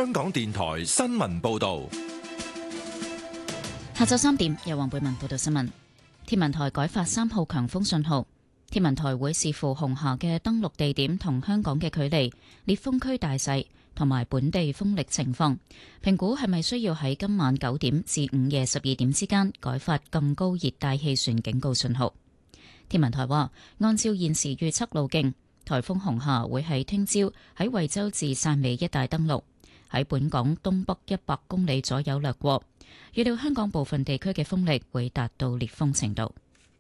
香港電台新聞報道。 下晝3點，由黃貝文報道新聞。天文台改發3號強風信號，天文台會視乎紅霞嘅登陸地點同香港嘅距離、烈風區大細同埋本地風力情況，評估係咪需要喺今晚9點至午夜12點之間改發更高熱帶氣旋警告信號。天文台話，按照現時預測路徑，颱風紅霞會喺聽朝喺惠州至汕尾一帶登陸，喺本港東北100公里左右掠過。預料香港部分地區嘅風力會達到烈風程度。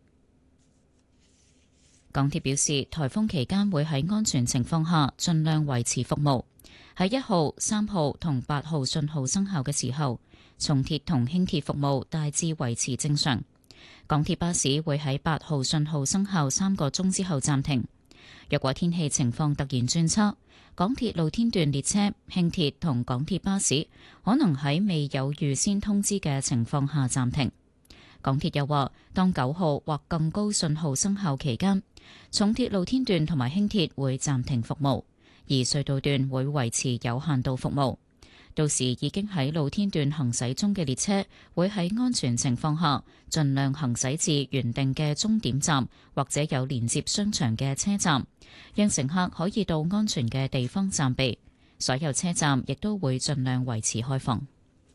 港鐵表示，颱風期間會喺安全情況下盡量維持服務。喺1號、3號同8號信號生效嘅時候，重鐵同輕鐵服務大致維持正常。港鐵巴士會喺8號信號生效3個鐘之後暫停。若果天氣情況突然轉差，港鐵露天段列車、輕鐵同港鐵巴士可能喺未有預先通知嘅情況下暫停。港鐵又話，當9號或更高信號生效期間，重鐵露天段同埋輕鐵會暫停服務，而隧道段會維持有限度服務。到時已經喺露天段行駛中嘅列車會喺安全情況下盡量行駛至原定嘅終點站或者有連接商場嘅車站，讓乘客可以到安全嘅地方暫避。所有車站亦都會盡量維持開放。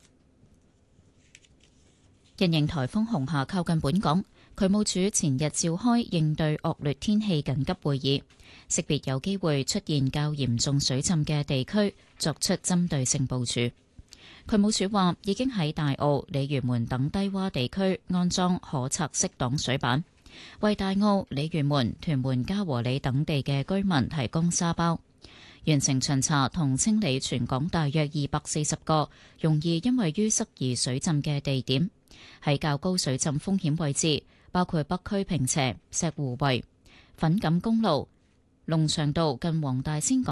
因應颱風紅霞靠近本港，渠務署前日召開應對惡劣天氣緊急會議，識別有機會出現較嚴重水浸嘅地區，作出針對性部署。渠務署話已經喺大澳、鯉魚門等低窪地區安裝可拆式擋水板，為大澳、鯉魚門、屯門嘉和里等地嘅居民提供沙包，完成巡查同清理全港大約240個容易因為淤塞而水浸嘅地點。喺較高水浸風險位置，包括北區坪輋、石湖圍、粉錦公路、龍翔道近黃大仙港